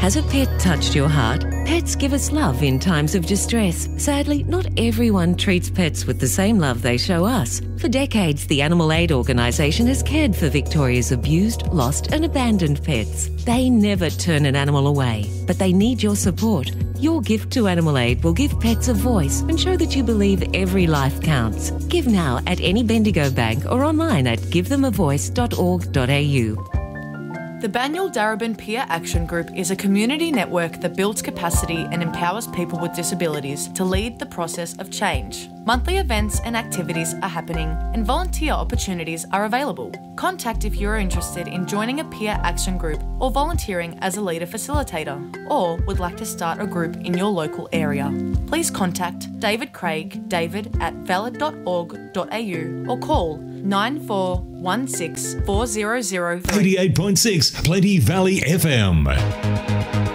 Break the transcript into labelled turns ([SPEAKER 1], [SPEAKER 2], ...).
[SPEAKER 1] Has a pet touched your heart? Pets give us love in times of distress. Sadly, not everyone treats pets with the same love they show us. For decades, the Animal Aid organisation has cared for Victoria's abused, lost and abandoned pets. They never turn an animal away, but they need your support. Your gift to Animal Aid will give pets a voice and show that you believe every life counts. Give now at any Bendigo bank or online at givethemavoice.org.au.
[SPEAKER 2] The Banyule Darebin Peer Action Group is a community network that builds capacity and empowers people with disabilities to lead the process of change. Monthly events and activities are happening and volunteer opportunities are available. Contact if you're interested in joining a peer action group or volunteering as a leader facilitator, or would like to start a group in your local area. Please contact David Craig, david@valid.org.au or call 9416 400
[SPEAKER 3] 88.6 Plenty Valley FM.